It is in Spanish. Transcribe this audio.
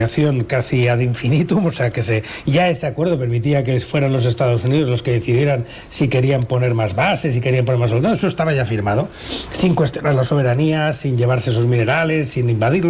casi ad infinitum, o sea que ya ese acuerdo permitía que fueran los Estados Unidos los que decidieran si querían poner más bases, si querían poner más soldados. Eso estaba ya firmado, sin cuestionar la soberanía, sin llevarse esos minerales, sin invadirlos.